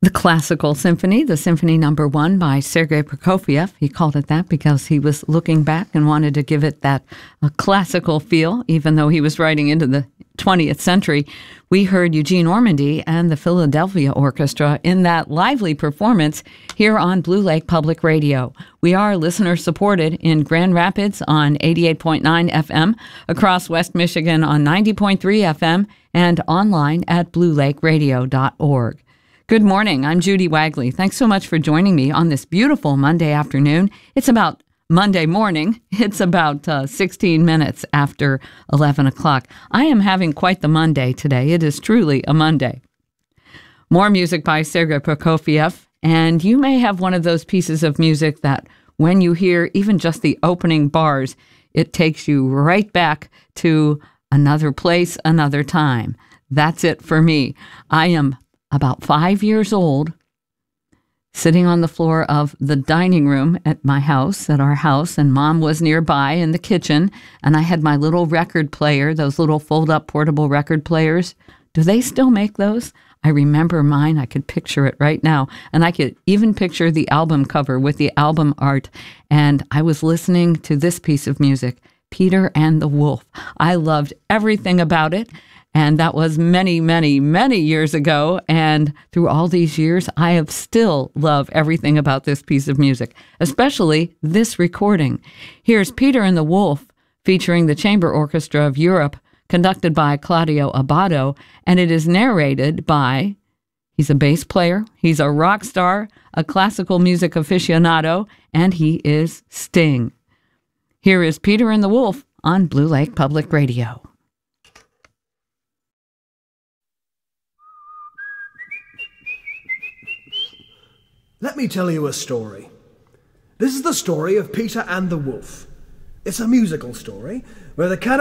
The Classical Symphony, the Symphony No. 1 by Sergei Prokofiev. He called it that because he was looking back and wanted to give it that classical feel, even though he was writing into the 20th century. We heard Eugene Ormandy and the Philadelphia Orchestra in that lively performance here on Blue Lake Public Radio. We are listener-supported in Grand Rapids on 88.9 FM, across West Michigan on 90.3 FM, and online at bluelakeradio.org. Good morning. I'm Judy Wagley. Thanks so much for joining me on this beautiful Monday afternoon. It's about Monday morning. It's about 16 minutes after 11 o'clock. I am having quite the Monday today. It is truly a Monday. More music by Sergei Prokofiev, and you may have one of those pieces of music that when you hear even just the opening bars, it takes you right back to another place, another time. That's it for me. I am about 5 years old, sitting on the floor of the dining room at my house, at our house, and Mom was nearby in the kitchen, and I had my little record player, those little fold-up portable record players. Do they still make those? I remember mine. I could picture it right now, and I could even picture the album cover with the album art, and I was listening to this piece of music, Peter and the Wolf. I loved everything about it. And that was many, many, many years ago. And through all these years, I have still loved everything about this piece of music, especially this recording. Here's Peter and the Wolf, featuring the Chamber Orchestra of Europe, conducted by Claudio Abbado, and it is narrated by, he's a bass player, he's a rock star, a classical music aficionado, and he is Sting. Here is Peter and the Wolf on Blue Lake Public Radio. Let me tell you a story. This is the story of Peter and the Wolf. It's a musical story where the character